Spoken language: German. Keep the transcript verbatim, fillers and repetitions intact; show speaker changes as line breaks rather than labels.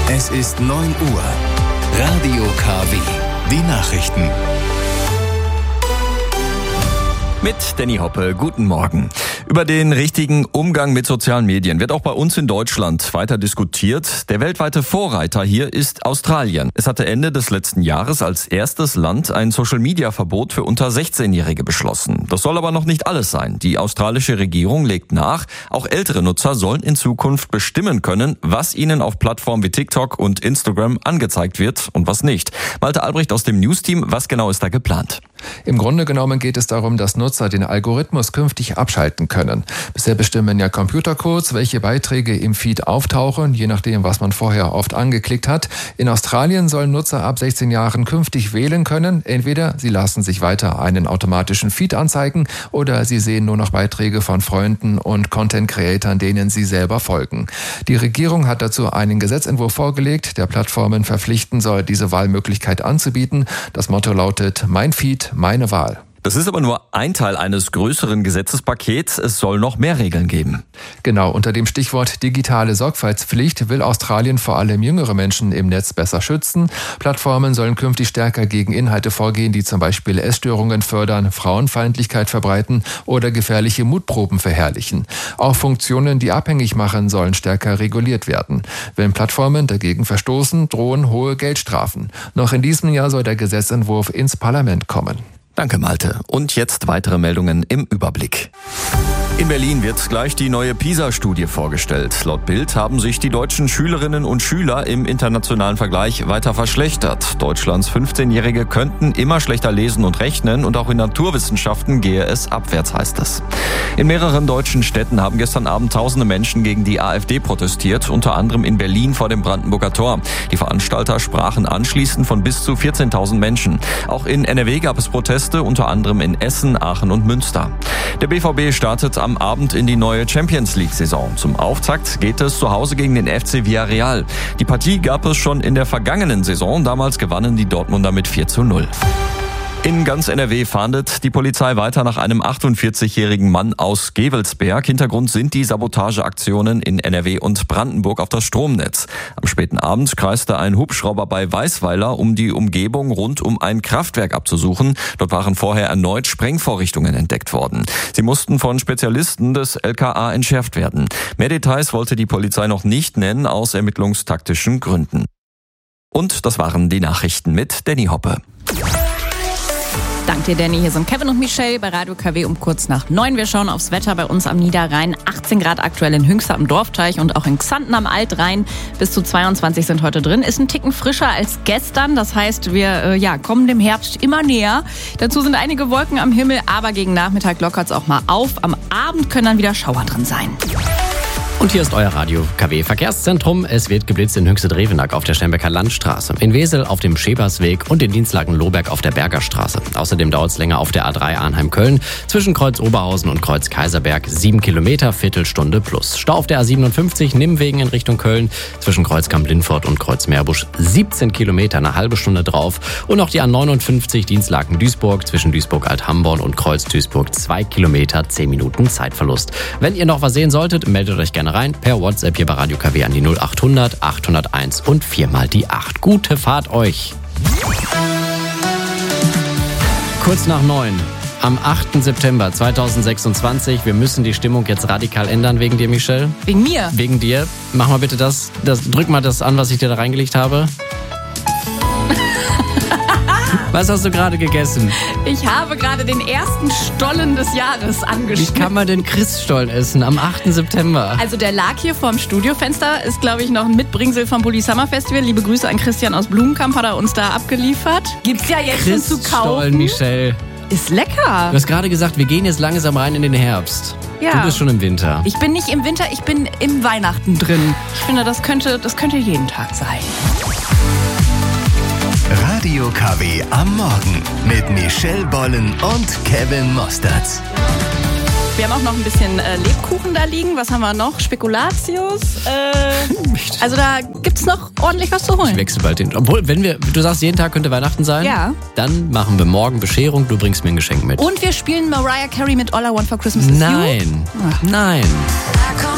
Es ist neun Uhr. Radio K W. Die Nachrichten.
Mit Danny Hoppe, guten Morgen. Über den richtigen Umgang mit sozialen Medien wird auch bei uns in Deutschland weiter diskutiert. Der weltweite Vorreiter hier ist Australien. Es hatte Ende des letzten Jahres als erstes Land ein Social-Media-Verbot für unter sechzehnjährige beschlossen. Das soll aber noch nicht alles sein. Die australische Regierung legt nach, auch ältere Nutzer sollen in Zukunft bestimmen können, was ihnen auf Plattformen wie TikTok und Instagram angezeigt wird und was nicht. Malte Albrecht aus dem News-Team, was genau ist da geplant?
Im Grunde genommen geht es darum, dass Nutzer den Algorithmus künftig abschalten können. Bisher bestimmen ja Computercodes, welche Beiträge im Feed auftauchen, je nachdem, was man vorher oft angeklickt hat. In Australien sollen Nutzer ab sechzehn Jahren künftig wählen können. Entweder sie lassen sich weiter einen automatischen Feed anzeigen oder sie sehen nur noch Beiträge von Freunden und Content-Creatern, denen sie selber folgen. Die Regierung hat dazu einen Gesetzentwurf vorgelegt, der Plattformen verpflichten soll, diese Wahlmöglichkeit anzubieten. Das Motto lautet: Mein Feed, meine Wahl.
Das ist aber nur ein Teil eines größeren Gesetzespakets. Es soll noch mehr Regeln geben.
Genau, unter dem Stichwort digitale Sorgfaltspflicht will Australien vor allem jüngere Menschen im Netz besser schützen. Plattformen sollen künftig stärker gegen Inhalte vorgehen, die zum Beispiel Essstörungen fördern, Frauenfeindlichkeit verbreiten oder gefährliche Mutproben verherrlichen. Auch Funktionen, die abhängig machen, sollen stärker reguliert werden. Wenn Plattformen dagegen verstoßen, drohen hohe Geldstrafen. Noch in diesem Jahr soll der Gesetzentwurf ins Parlament kommen.
Danke, Malte. Und jetzt weitere Meldungen im Überblick. In Berlin wird gleich die neue PISA-Studie vorgestellt. Laut Bild haben sich die deutschen Schülerinnen und Schüler im internationalen Vergleich weiter verschlechtert. Deutschlands fünfzehnjährige könnten immer schlechter lesen und rechnen und auch in Naturwissenschaften gehe es abwärts, heißt es. In mehreren deutschen Städten haben gestern Abend tausende Menschen gegen die AfD protestiert, unter anderem in Berlin vor dem Brandenburger Tor. Die Veranstalter sprachen anschließend von bis zu vierzehntausend Menschen. Auch in N R W gab es Proteste, unter anderem in Essen, Aachen und Münster. Der B V B startet am Abend in die neue Champions-League-Saison. Zum Auftakt geht es zu Hause gegen den F C Villarreal. Die Partie gab es schon in der vergangenen Saison. Damals gewannen die Dortmunder mit vier zu null. In ganz N R W fahndet die Polizei weiter nach einem achtundvierzigjährigen Mann aus Gevelsberg. Hintergrund sind die Sabotageaktionen in N R W und Brandenburg auf das Stromnetz. Am späten Abend kreiste ein Hubschrauber bei Weißweiler, um die Umgebung rund um ein Kraftwerk abzusuchen. Dort waren vorher erneut Sprengvorrichtungen entdeckt worden. Sie mussten von Spezialisten des L K A entschärft werden. Mehr Details wollte die Polizei noch nicht nennen, aus ermittlungstaktischen Gründen. Und das waren die Nachrichten mit Danny Hoppe.
Dank dir, Danny. Hier sind Kevin und Michelle bei Radio K W um kurz nach neun. Wir schauen aufs Wetter bei uns am Niederrhein. achtzehn Grad aktuell in Hüngste am Dorfteich und auch in Xanten am Altrhein. Bis zu zweiundzwanzig sind heute drin. Ist ein Ticken frischer als gestern. Das heißt, wir äh, ja, kommen dem Herbst immer näher. Dazu sind einige Wolken am Himmel, aber gegen Nachmittag lockert es auch mal auf. Am Abend können dann wieder Schauer drin sein.
Und hier ist euer Radio K W Verkehrszentrum. Es wird geblitzt in Höchste-Drevenack auf der Stembecker Landstraße, in Wesel auf dem Schepersweg und in Dienstlaken-Lohberg auf der Bergerstraße. Außerdem dauert es länger auf der A drei Arnheim-Köln zwischen Kreuz Oberhausen und Kreuz Kaiserberg. Sieben Kilometer, Viertelstunde plus. Stau auf der A siebenundfünfzig Nimwegen in Richtung Köln zwischen Kreuzkamp-Lindfort und Kreuz Meerbusch. siebzehn Kilometer, eine halbe Stunde drauf. Und auch die A neunundfünfzig Dienstlaken-Duisburg zwischen Duisburg-Alt-Hamborn und Kreuz Duisburg. Zwei Kilometer, zehn Minuten Zeitverlust. Wenn ihr noch was sehen solltet, meldet euch gerne rein per WhatsApp hier bei Radio K W an die null achthundert achthunderteins und viermal die acht. Gute Fahrt euch! Kurz nach neun. Am achten September zweitausendsechsundzwanzig. Wir müssen die Stimmung jetzt radikal ändern wegen dir, Michelle.
Wegen mir?
Wegen dir. Mach mal bitte das, das. Drück mal das an, was ich dir da reingelegt habe. Was hast du gerade gegessen?
Ich habe gerade den ersten Stollen des Jahres angeschnitten.
Wie kann man denn Christstollen essen am achten September?
Also der lag hier vorm Studiofenster, ist glaube ich noch ein Mitbringsel vom Bulli Summer Festival. Liebe Grüße an Christian aus Blumenkamp, hat er uns da abgeliefert. Gibt's ja jetzt schon zu kaufen.
Christstollen, Michelle.
Ist lecker.
Du hast gerade gesagt, wir gehen jetzt langsam rein in den Herbst.
Ja.
Du bist schon im Winter.
Ich bin nicht im Winter, ich bin im Weihnachten drin. Ich finde, das könnte, das könnte jeden Tag sein.
Radio K W am Morgen mit Michelle Bollen und Kevin Mostertz.
Wir haben auch noch ein bisschen äh, Lebkuchen da liegen. Was haben wir noch? Spekulatius. Äh, also da gibt's noch ordentlich was zu holen.
Ich wechsle bald den. Obwohl, wenn wir, du sagst, jeden Tag könnte Weihnachten sein.
Ja.
Dann machen wir morgen Bescherung. Du bringst mir ein Geschenk mit.
Und wir spielen Mariah Carey mit All I Want for Christmas is You.
Nein. Ach. Nein.